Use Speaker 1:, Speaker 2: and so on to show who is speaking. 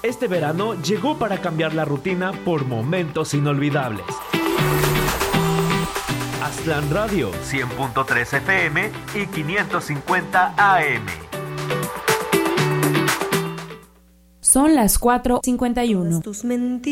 Speaker 1: Este verano llegó para cambiar la rutina por momentos inolvidables. Aztlán Radio, 100.3 FM y 550 AM.
Speaker 2: Son las 4:51.